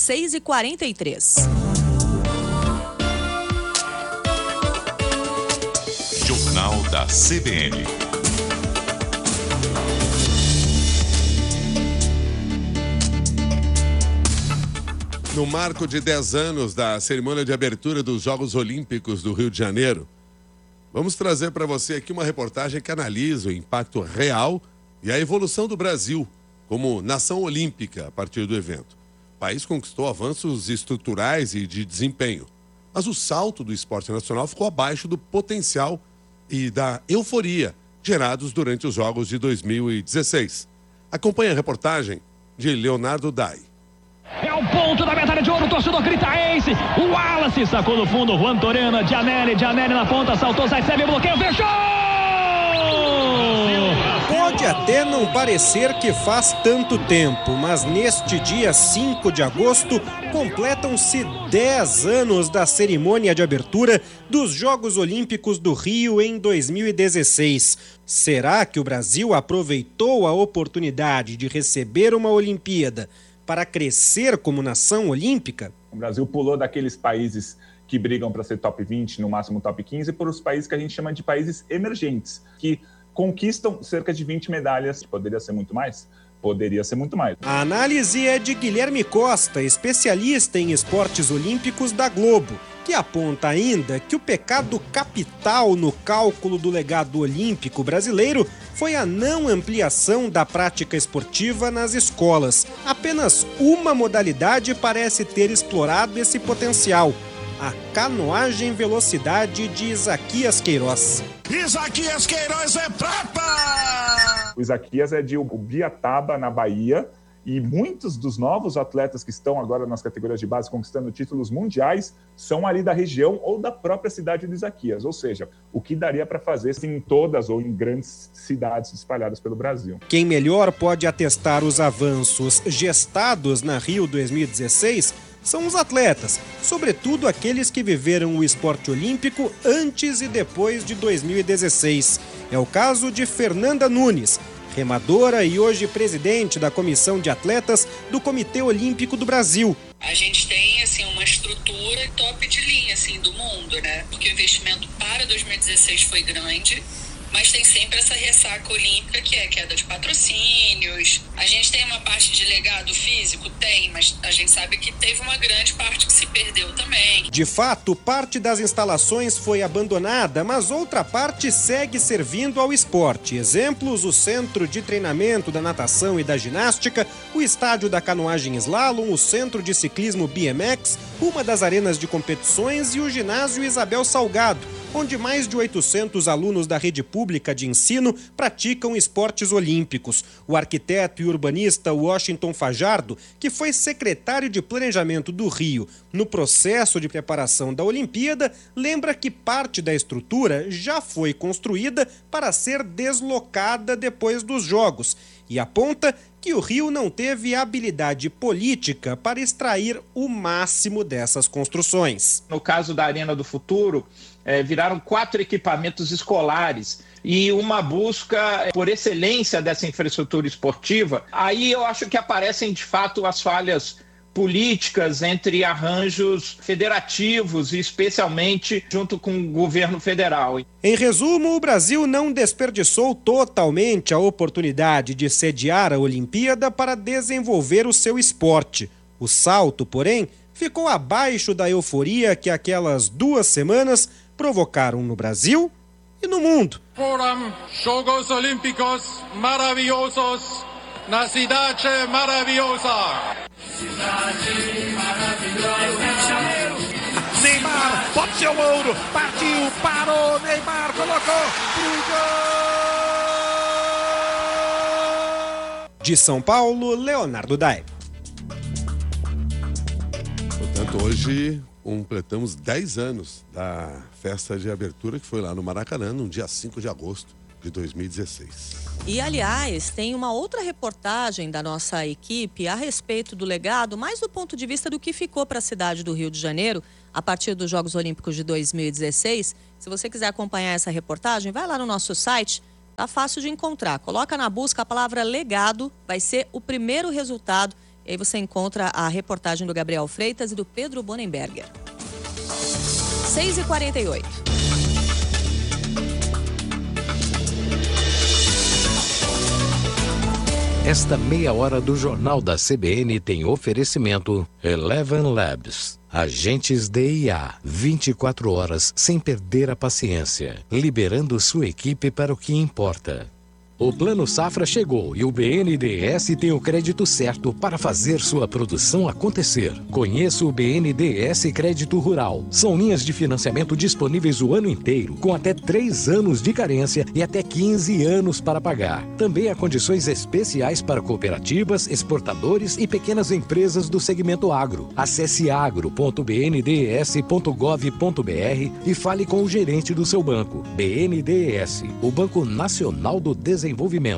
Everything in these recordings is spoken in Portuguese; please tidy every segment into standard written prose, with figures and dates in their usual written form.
6h43. Jornal da CBN. No marco de 10 anos da cerimônia de abertura dos Jogos Olímpicos do Rio de Janeiro, vamos trazer para você aqui uma reportagem que analisa o impacto real e a evolução do Brasil como nação olímpica a partir do evento. O país conquistou avanços estruturais e de desempenho, mas o salto do esporte nacional ficou abaixo do potencial e da euforia gerados durante os Jogos de 2016. Acompanhe a reportagem de Leonardo Dai. É o ponto da medalha de ouro, o torcedor grita Ace, o Wallace sacou no fundo, Juan Torena, Gianelli na ponta, saltou, Zaitsev, bloqueio, fechou! Pode até não parecer que faz tanto tempo, mas neste dia 5 de agosto completam-se 10 anos da cerimônia de abertura dos Jogos Olímpicos do Rio em 2016. Será que o Brasil aproveitou a oportunidade de receber uma Olimpíada para crescer como nação olímpica? O Brasil pulou daqueles países que brigam para ser top 20, no máximo top 15, para os países que a gente chama de países emergentes, que conquistam cerca de 20 medalhas. Poderia ser muito mais? Poderia ser muito mais. A análise é de Guilherme Costa, especialista em esportes olímpicos da Globo, que aponta ainda que o pecado capital no cálculo do legado olímpico brasileiro foi a não ampliação da prática esportiva nas escolas. Apenas uma modalidade parece ter explorado esse potencial: a canoagem velocidade de Isaquias Queiroz. Isaquias Queiroz é prata! O Isaquias é de Ubiataba, na Bahia, e muitos dos novos atletas que estão agora nas categorias de base conquistando títulos mundiais são ali da região ou da própria cidade de Isaquias. Ou seja, o que daria para fazer em todas ou em grandes cidades espalhadas pelo Brasil. Quem melhor pode atestar os avanços gestados na Rio 2016 são os atletas, sobretudo aqueles que viveram o esporte olímpico antes e depois de 2016. É o caso de Fernanda Nunes, remadora e hoje presidente da Comissão de Atletas do Comitê Olímpico do Brasil. A gente tem uma estrutura top de linha do mundo, né? Porque o investimento para 2016 foi grande, mas tem sempre essa ressaca olímpica que é queda de patrocínios. A gente tem uma parte de legado físico? Tem, mas a gente sabe que teve uma grande parte que se perdeu também. De fato, parte das instalações foi abandonada, mas outra parte segue servindo ao esporte. Exemplos: o centro de treinamento da natação e da ginástica, o estádio da canoagem slalom, o centro de ciclismo BMX, uma das arenas de competições e o ginásio Isabel Salgado, onde mais de 800 alunos da rede pública de ensino praticam esportes olímpicos. O arquiteto e urbanista Washington Fajardo, que foi secretário de Planejamento do Rio no processo de preparação da Olimpíada, lembra que parte da estrutura já foi construída para ser deslocada depois dos Jogos e aponta que o Rio não teve habilidade política para extrair o máximo dessas construções. No caso da Arena do Futuro, viraram 4 equipamentos escolares e uma busca por excelência dessa infraestrutura esportiva. Aí eu acho que aparecem de fato as falhas políticas entre arranjos federativos e especialmente junto com o governo federal. Em resumo, o Brasil não desperdiçou totalmente a oportunidade de sediar a Olimpíada para desenvolver o seu esporte. O salto, porém, ficou abaixo da euforia que aquelas 2 semanas provocaram no Brasil e no mundo. Foram Jogos Olímpicos maravilhosos na cidade maravilhosa. Cidade maravilhosa, Rio de Janeiro. Neymar, pode ser o ouro, partiu, parou, Neymar colocou pro gol. De São Paulo, Leonardo Dai. Portanto, hoje completamos 10 anos da festa de abertura que foi lá no Maracanã, no dia 5 de agosto de 2016. E, aliás, tem uma outra reportagem da nossa equipe a respeito do legado, mais do ponto de vista do que ficou para a cidade do Rio de Janeiro a partir dos Jogos Olímpicos de 2016. Se você quiser acompanhar essa reportagem, vai lá no nosso site, tá fácil de encontrar. Coloca na busca a palavra legado, vai ser o primeiro resultado E aí você encontra a reportagem do Gabriel Freitas e do Pedro Bonenberger. 6h48. Esta meia hora do Jornal da CBN tem oferecimento Eleven Labs. Agentes de IA, 24 horas sem perder a paciência, liberando sua equipe para o que importa. O Plano Safra chegou e o BNDES tem o crédito certo para fazer sua produção acontecer. Conheça o BNDES Crédito Rural. São linhas de financiamento disponíveis o ano inteiro, com até 3 anos de carência e até 15 anos para pagar. Também há condições especiais para cooperativas, exportadores e pequenas empresas do segmento agro. Acesse agro.bndes.gov.br e fale com o gerente do seu banco. BNDES, o Banco Nacional do Desenvolvimento.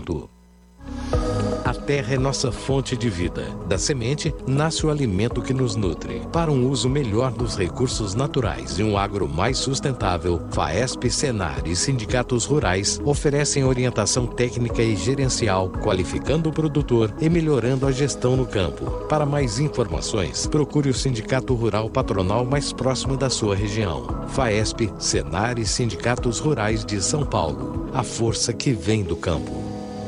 A terra é nossa fonte de vida. Da semente, nasce o alimento que nos nutre. Para um uso melhor dos recursos naturais e um agro mais sustentável, FAESP, Senar e sindicatos rurais oferecem orientação técnica e gerencial, qualificando o produtor e melhorando a gestão no campo. Para mais informações, procure o Sindicato Rural Patronal mais próximo da sua região. FAESP, Senar e sindicatos rurais de São Paulo. A força que vem do campo.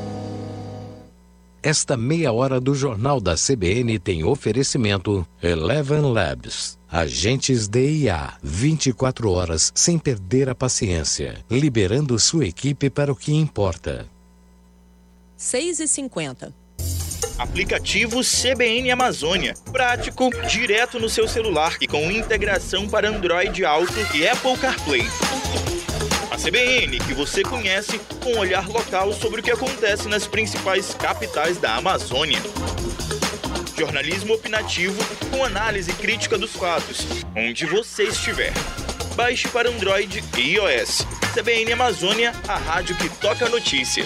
Esta meia hora do Jornal da CBN tem oferecimento Eleven Labs. Agentes de IA, 24 horas sem perder a paciência, liberando sua equipe para o que importa. 6h50. Aplicativo CBN Amazônia. Prático, direto no seu celular e com integração para Android Auto e Apple CarPlay. A CBN, que você conhece, com um olhar local sobre o que acontece nas principais capitais da Amazônia. Jornalismo opinativo com análise crítica dos fatos, onde você estiver. Baixe para Android e iOS. CBN Amazônia, a rádio que toca a notícia.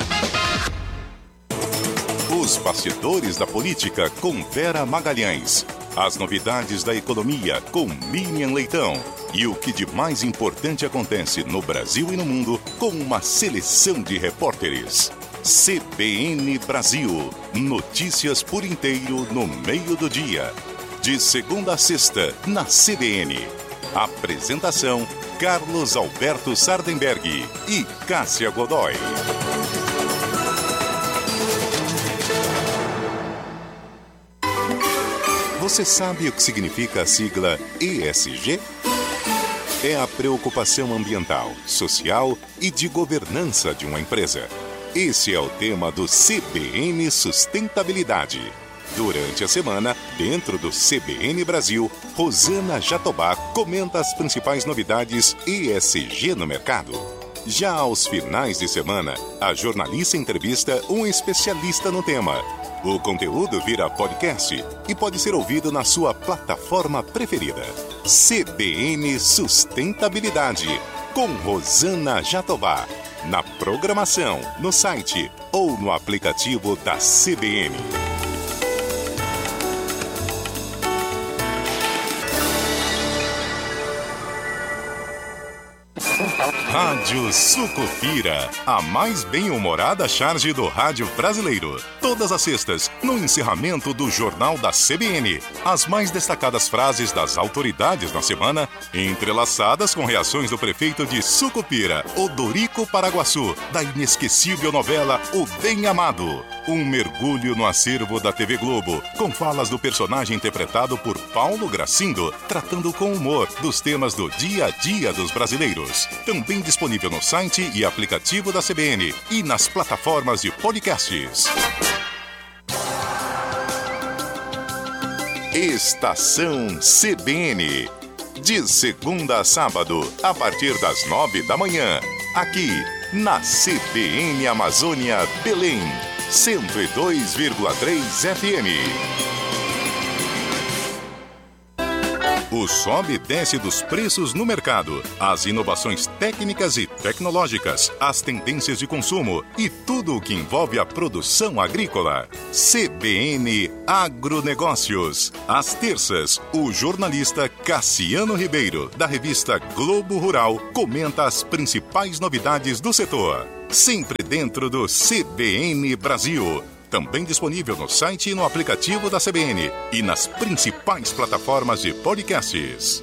Os bastidores da política com Vera Magalhães. As novidades da economia com Miriam Leitão. E o que de mais importante acontece no Brasil e no mundo com uma seleção de repórteres. CBN Brasil. Notícias por inteiro no meio do dia. De segunda a sexta, na CBN. Apresentação: Carlos Alberto Sardenberg e Cássia Godoy. Você sabe o que significa a sigla ESG? É a preocupação ambiental, social e de governança de uma empresa. Esse é o tema do CBN Sustentabilidade. Durante a semana, dentro do CBN Brasil, Rosana Jatobá comenta as principais novidades ESG no mercado. Já aos finais de semana, a jornalista entrevista um especialista no tema. O conteúdo vira podcast e pode ser ouvido na sua plataforma preferida. CBN Sustentabilidade, com Rosana Jatobá. Na programação, no site ou no aplicativo da CBN. Rádio Sucupira, a mais bem-humorada charge do rádio brasileiro. Todas as sextas, no encerramento do Jornal da CBN. As mais destacadas frases das autoridades na semana, entrelaçadas com reações do prefeito de Sucupira, Odorico Paraguaçu, da inesquecível novela O Bem Amado. Um mergulho no acervo da TV Globo, com falas do personagem interpretado por Paulo Gracindo, tratando com humor dos temas do dia a dia dos brasileiros. Também disponível no site e aplicativo da CBN e nas plataformas de podcasts. Estação CBN. De segunda a sábado, a partir das 9 da manhã. Aqui, na CBN Amazônia Belém. 102,3 FM. O sobe e desce dos preços no mercado, as inovações técnicas e tecnológicas, as tendências de consumo e tudo o que envolve a produção agrícola. CBN Agronegócios. Às terças, o jornalista Cassiano Ribeiro, da revista Globo Rural, comenta as principais novidades do setor. Sempre dentro do CBN Brasil. Também disponível no site e no aplicativo da CBN e nas principais plataformas de podcasts.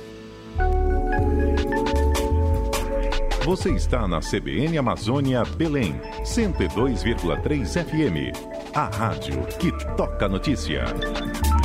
Você está na CBN Amazônia Belém, 102,3 FM. A rádio que toca notícia.